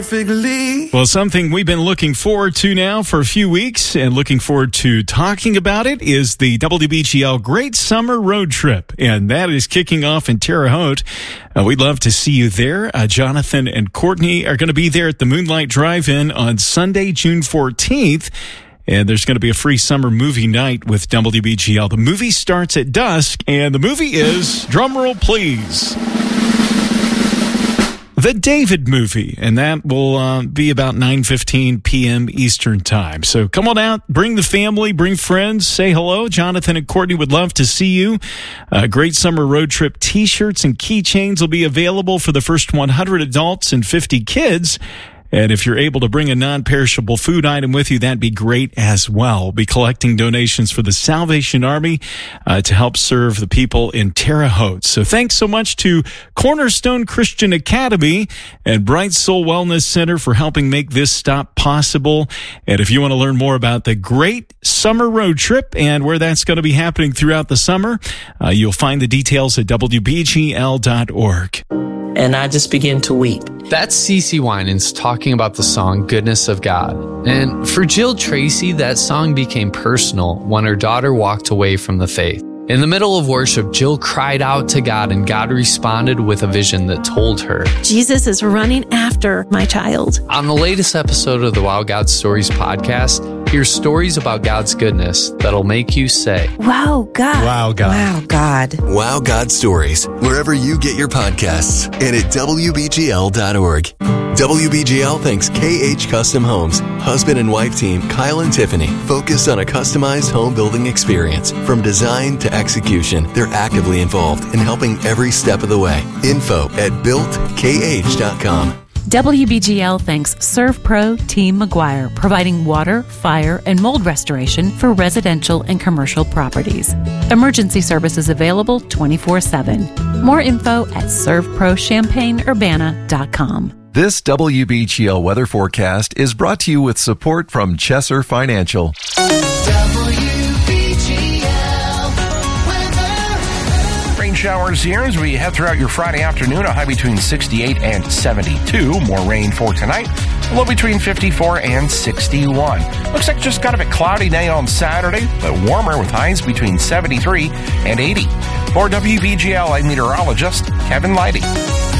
Well, something we've been looking forward to now for a few weeks and looking forward to talking about it is the WBGL Great Summer Road Trip. And that is kicking off in Terre Haute. We'd love to see you there. Jonathan and Courtney are going to be there at the Moonlight Drive-In on Sunday, June 14th. And there's going to be a free summer movie night with WBGL. The movie starts at dusk, and the movie is, drumroll please, The David Movie, and that will be about 9:15 p.m. Eastern Time. So come on out, bring the family, bring friends, say hello. Jonathan and Courtney would love to see you. Great Summer Road Trip T-shirts and keychains will be available for the first 100 adults and 50 kids. And if you're able to bring a non-perishable food item with you, that'd be great as well. We'll be collecting donations for the Salvation Army to help serve the people in Terre Haute. So thanks so much to Cornerstone Christian Academy and Bright Soul Wellness Center for helping make this stop possible. And if you want to learn more about the Great Summer Road Trip and where that's going to be happening throughout the summer, you'll find the details at WBGL.org. And I just began to weep. That's CeCe Winans talking about the song Goodness of God. And for Jill Tracy, that song became personal when her daughter walked away from the faith. In the middle of worship, Jill cried out to God, and God responded with a vision that told her, Jesus is running after my child. On the latest episode of the Wow God Stories podcast, hear stories about God's goodness that'll make you say, Wow, God. Wow, God. Wow, God. Wow God Stories, wherever you get your podcasts, and at WBGL.org. WBGL thanks KH Custom Homes, husband and wife team Kyle and Tiffany, focused on a customized home building experience. From design to execution, they're actively involved in helping every step of the way. Info at builtkh.com. WBGL thanks ServPro Team McGuire, providing water, fire, and mold restoration for residential and commercial properties. Emergency services available 24/7. More info at servprochampaignurbana.com. This WBGL weather forecast is brought to you with support from Chesser Financial. Rain showers here as we head throughout your Friday afternoon, a high between 68 and 72. More rain for tonight, a low between 54 and 61. Looks like just kind of a cloudy day on Saturday, but warmer with highs between 73 and 80. For WBGL, I'm meteorologist Kevin Leidy.